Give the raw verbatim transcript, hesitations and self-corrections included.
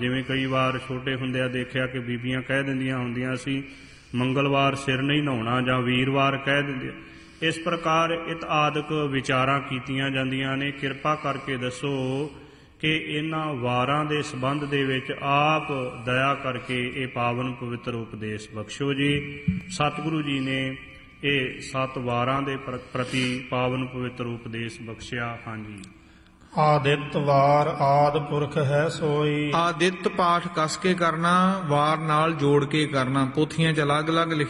ਜਿਵੇਂ ਕਈ ਵਾਰ ਛੋਟੇ ਹੁੰਦਿਆਂ ਦੇਖਿਆ ਕਿ ਬੀਬੀਆਂ ਕਹਿ ਦਿੰਦੀਆਂ ਹੁੰਦੀਆਂ ਸੀ ਮੰਗਲਵਾਰ ਸਿਰ ਨਹੀਂ ਨਹਾਉਣਾ ਜਾਂ ਵੀਰਵਾਰ ਕਹਿ ਦਿੰਦੇ। ਇਸ ਪ੍ਰਕਾਰ ਇਤ ਆਦਿਕ ਵਿਚਾਰਾਂ ਕੀਤੀਆਂ ਜਾਂਦੀਆਂ ਨੇ। ਕਿਰਪਾ ਕਰਕੇ ਦੱਸੋ ਕਿ ਇਹਨਾਂ ਵਾਰਾਂ ਦੇ ਸੰਬੰਧ ਦੇ ਵਿੱਚ ਆਪ ਦਇਆ ਕਰਕੇ ਇਹ ਪਾਵਨ ਪਵਿੱਤਰ ਉਪਦੇਸ਼ ਬਖਸ਼ੋ ਜੀ। ਸਤਿਗੁਰੂ ਜੀ ਨੇ ਇਹ ਸੱਤ ਵਾਰਾਂ ਦੇ ਪ੍ਰਤੀ ਪਾਵਨ ਪਵਿੱਤਰ ਉਪਦੇਸ਼ ਬਖਸ਼ਿਆ। ਹਾਂਜੀ। ਆਦਿਤ ਵਾਰ ਆਦ ਪੁਰਖ ਹੈ ਸੋਈ। ਆਦਿਤ ਪਾਠ ਕਸ ਕੇ ਕਰਨਾ, ਵਾਰ ਨਾਲ ਜੋੜ ਕੇ ਕਰਨਾ। ਪੋਥੀਆਂ 'ਚ ਅਲੱਗ ਅਲੱਗ ਲਿਖਿਆ